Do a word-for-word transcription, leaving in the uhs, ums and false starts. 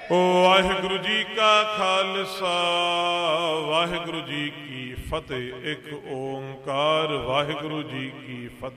ਵਾਹਿਗੁਰੂ ਜੀ ਕਾ ਖਾਲਸਾ ਵਾਹਿਗੁਰੂ ਜੀ ਕੀ ਫਤਿਹ। ਇੱਕ ਓੰਕਾਰ ਵਾਹਿਗੁਰੂ ਜੀ ਕੀ ਫਤਿਹ।